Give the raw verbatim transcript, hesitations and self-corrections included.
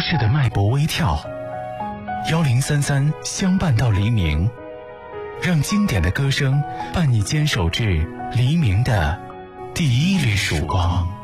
市的脉搏微跳。幺零三三相伴到黎明，让经典的歌声伴你坚守至黎明的第一缕曙光。